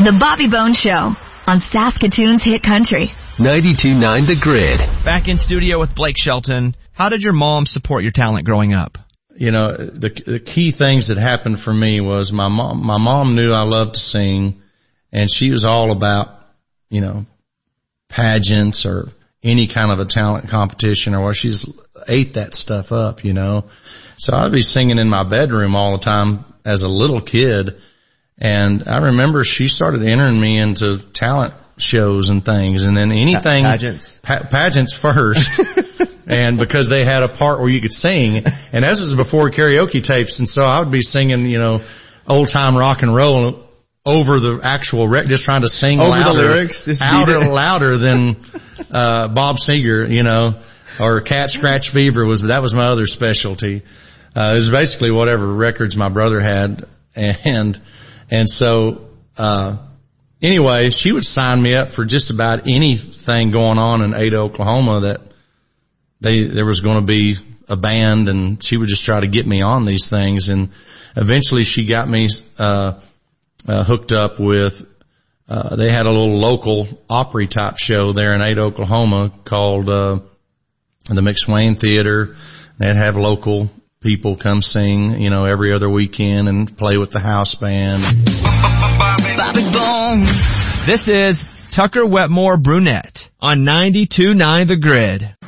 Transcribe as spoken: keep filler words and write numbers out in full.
The Bobby Bones Show on Saskatoon's Hit Country. ninety-two point nine The Grid. Back in studio with Blake Shelton. How did your mom support your talent growing up? You know, the the key things that happened for me was my mom, my mom knew I loved to sing, and she was all about, you know, pageants or any kind of a talent competition, or she's ate that stuff up, you know. So I'd be singing in my bedroom all the time as a little kid. And I remember she started entering me into talent shows and things, and then anything pageants, pa- pageants first, and because they had a part where you could sing, and this was before karaoke tapes, and so I would be singing, you know, old time rock and roll over the actual record, just trying to sing over louder, the lyrics, just louder, louder than uh Bob Seger, you know, or Cat Scratch Fever was that was my other specialty. Uh, it was basically whatever records my brother had, and. And so, uh, anyway, she would sign me up for just about anything going on in Ada, Oklahoma that they, there was going to be a band, and she would just try to get me on these things. And eventually she got me, uh, uh, hooked up with, uh, they had a little local Opry type show there in Ada, Oklahoma called, uh, the McSwain Theater. They'd have local people come sing, you know, every other weekend and play with the house band. Bobby Bones. This is Tucker Wetmore Brunette on ninety-two point nine The Grid.